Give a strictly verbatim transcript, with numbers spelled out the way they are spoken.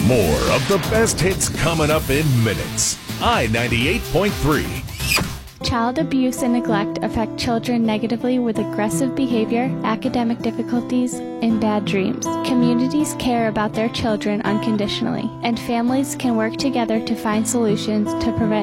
More of the best hits coming up in minutes. I ninety-eight point three. Child abuse and neglect affect children negatively with aggressive behavior, academic difficulties, and bad dreams. Communities care about their children unconditionally, and families can work together to find solutions to prevent